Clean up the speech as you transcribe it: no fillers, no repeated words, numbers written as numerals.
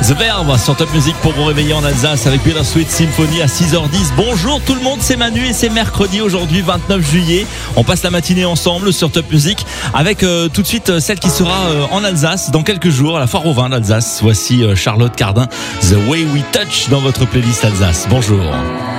The Verve sur Top Music pour vous réveiller en Alsace avec Bittersweet Symphony à 6h10. Bonjour tout le monde, c'est Manu et c'est mercredi aujourd'hui 29 juillet. On passe la matinée ensemble sur Top Music avec tout de suite celle qui sera en Alsace dans quelques jours à la Foire au Vin d'Alsace. Voici Charlotte Cardin, The Way We Touch dans votre playlist Alsace. Bonjour.